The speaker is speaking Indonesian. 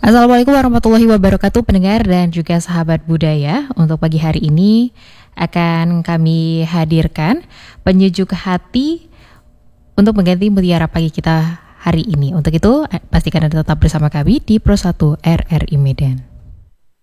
Assalamualaikum warahmatullahi wabarakatuh pendengar dan juga sahabat budaya. Untuk pagi hari ini akan kami hadirkan penyejuk hati untuk mengganti mutiara pagi kita hari ini. Untuk itu pastikan Anda tetap bersama kami di Pro 1 RRI Medan.